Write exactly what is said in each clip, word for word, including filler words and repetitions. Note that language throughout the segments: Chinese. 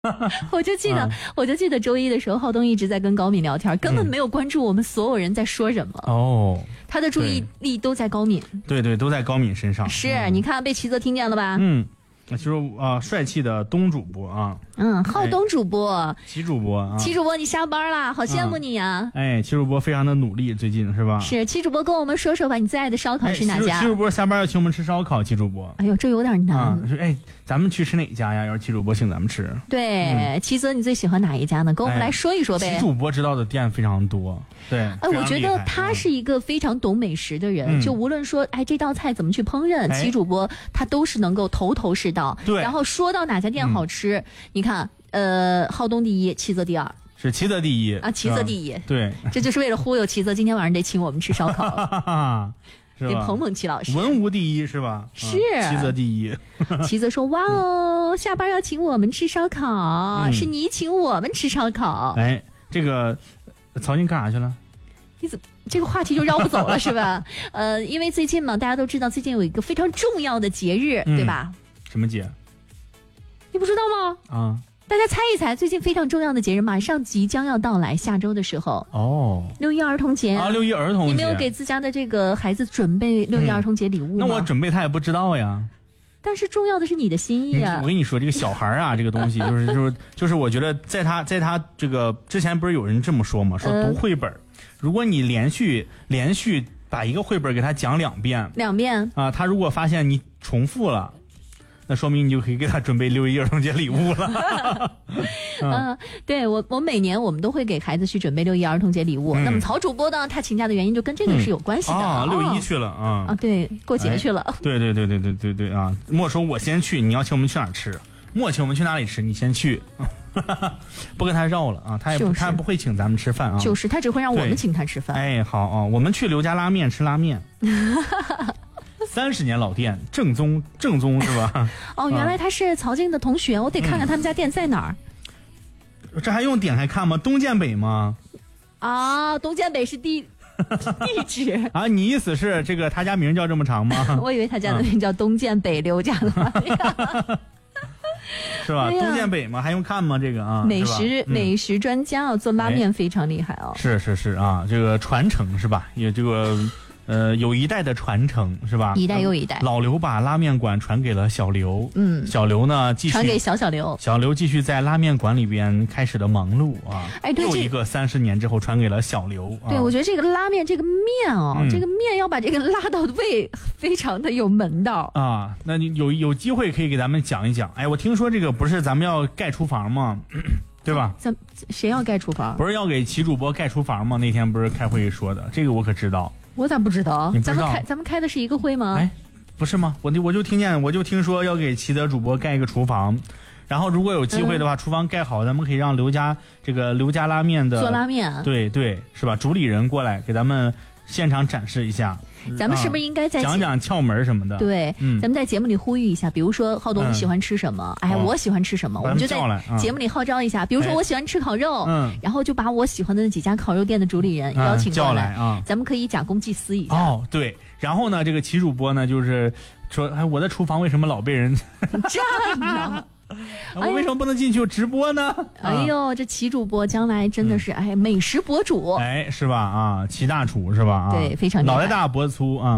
我就记得、嗯，我就记得周一的时候，浩东一直在跟高敏聊天，根本没有关注我们所有人在说什么。哦、嗯，他的注意力都在高敏。 对对，都在高敏身上。 是，嗯、你看被齐泽听见了吧？ 嗯。就是啊，帅气的东主播啊， 嗯，浩东主播， 齐主播啊， 齐主播你下班啦，好羡慕你呀！ 嗯、哎，齐主播非常的努力，最近是吧？ 是，齐主播跟我们说说吧，你最爱的烧烤是哪家？ 齐主播下班要请我们吃烧烤，齐主播。 哎呦，这有点难。啊、 哎，咱们去吃哪家呀？要是齐主播请咱们吃。 对，嗯、齐泽你最喜欢哪一家呢？跟我们来说一说呗。 齐、哎、主播知道的店非常多，对。 哎，我觉得他是一个非常懂美食的人，嗯、就无论说哎这道菜怎么去烹饪，齐、哎、主播他都是能够头头是道。 对， 然后说。说到哪家店好吃，嗯、你看，呃，浩东第一，齐泽第二， 是齐泽第一啊，齐泽第一， 对， 这就是为了忽悠齐泽，今天晚上得请我们吃烧烤，得捧捧齐老师， 文无第一是吧？ 是， 齐泽第一， 齐泽说：“哇哦，下班要请我们吃烧烤，嗯、是你请我们吃烧烤。” 哎，这个曹静干啥去了？ 你怎么这个话题就绕不走了是吧？呃，因为最近嘛，大家都知道最近有一个非常重要的节日， 嗯、 对吧？ 什么节？ 你不知道吗？ 啊， 大家猜一猜，最近非常重要的节日马上即将要到来，下周的时候哦， 六一儿童节啊，六一儿童节， 你没有给自家的这个孩子准备六一儿童节礼物吗？ 嗯、那我准备他也不知道呀。 但是重要的是你的心意啊！ 我跟你说，这个小孩啊，这个东西就是就是就是，我觉得在他在他这个之前不是有人这么说吗？说读绘本，呃、如果你连续连续把一个绘本给他讲两遍， 两遍啊，他如果发现你重复了。那说明你就可以给他准备六一儿童节礼物了。 嗯、呃，对我，我每年我们都会给孩子去准备六一儿童节礼物。嗯、那么曹主播呢，他请假的原因就跟这个是有关系的。 嗯、啊，六一去了啊、 哦、啊，对，过节去了。 哎、对对对对对对对啊！莫说我先去，你要请我们去哪儿吃？莫请我们去哪里吃？你先去。不跟他绕了啊，他也不、就是、他也不会请咱们吃饭啊。 就是他只会让我们请他吃饭。 哎，好啊，我们去刘家拉面吃拉面。三十年老店，正宗正宗是吧？ 哦，原来他是曹静的同学，我得看看他们家店在哪儿。 嗯、这还用点开看吗？东建北吗？ 啊，东建北是地地址啊？你意思是这个他家名叫这么长吗？ 我以为他家的名叫东建北刘家拉面。 是吧？哎、东建北吗？还用看吗？这个啊， 美食、嗯、美食专家啊，做拉面非常厉害哦。 是是是啊，这个传承是吧？也这个。呃，有一代的传承是吧？ 一代又一代。 老刘把拉面馆传给了小刘，嗯，小刘呢继续传给小小刘， 小刘继续在拉面馆里边开始了忙碌啊。 哎，对， 又一个三十年之后传给了小刘。 对， 啊、 我觉得这个拉面这个面哦，嗯、这个面要把这个拉到位，非常的有门道啊。那你有有机会可以给咱们讲一讲。哎，我听说这个不是咱们要盖厨房吗？对吧？ 咱谁要盖厨房？ 不是要给齐主播盖厨房吗？那天不是开会说的，这个我可知道。 我咋不知道？ 你不知道？ 咱们开咱们开的是一个会吗？ 哎，不是吗？我我就听见，我就听说要给齐德主播盖一个厨房，然后如果有机会的话，嗯、厨房盖好，咱们可以让刘家这个刘家拉面的做拉面， 对对，是吧？主理人过来给咱们现场展示一下。 咱们是不是应该在、 啊、讲讲窍门什么的？ 对，嗯，咱们在节目里呼吁一下，比如说浩东你喜欢吃什么？嗯、哎，我喜欢吃什么？ 哦、 我们就在节目里号召一下，嗯、比如说我喜欢吃烤肉，嗯，然后就把我喜欢的那几家烤肉店的主理人邀请过来， 嗯、啊， 咱们可以假公济私一下。 哦，对，然后呢，这个齐主播呢，就是说，哎，我的厨房为什么老被人占呢？ 我为什么不能进去直播呢？ 哎呦，这齐主播将来真的是、嗯、哎美食博主， 哎是吧？啊，齐大厨是吧？啊， 对，非常厉害， 脑袋大脖子粗啊。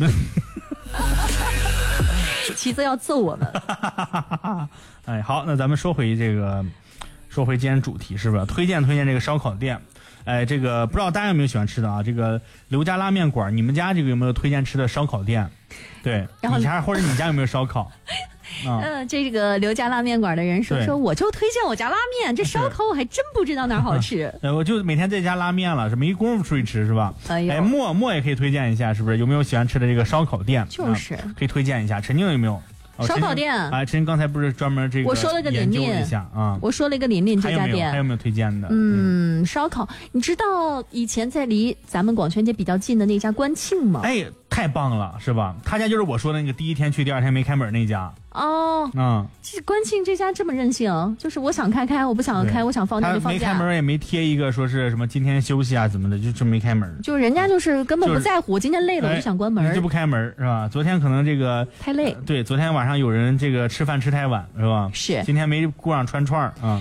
齐泽要揍我们。 哎，好，那咱们说回这个，说回今天主题是吧？推荐推荐这个烧烤店。哎，这个不知道大家有没有喜欢吃的啊？这个刘家拉面馆，你们家这个有没有推荐吃的烧烤店？对，你家或者你家有没有烧烤？ 嗯、呃，这个刘家拉面馆的人说说，我就推荐我家拉面，这烧烤我还真不知道哪儿好吃。 呃，我就每天在家拉面了，是没工夫出去吃是吧？ 哎呦， 哎，莫莫也可以推荐一下，是不是？有没有喜欢吃的这个烧烤店？ 就是、 啊、可以推荐一下。陈静有没有？ 哦、烧烤店啊，陈静刚才不是专门这个我说了个琳琳一下啊， 我说了一个琳琳这家店， 还有没有推荐的？ 嗯，嗯烧烤，你知道以前在离咱们广泉街比较近的那家关庆吗？ 哎， 太棒了，是吧？他家就是我说的那个第一天去第二天没开门那家。 哦， 嗯， 其实关庆这家这么任性，就是我想开开，我不想开，我想放假就放假。 他没开门也没贴一个说是什么今天休息啊怎么的，就这没开门。 就人家就是根本不在乎，就是、我今天累了我就想关门， 就不开门是吧？昨天可能这个太累、 呃，对，昨天晚上有人这个吃饭吃太晚是吧？ 是， 今天没顾上穿串啊。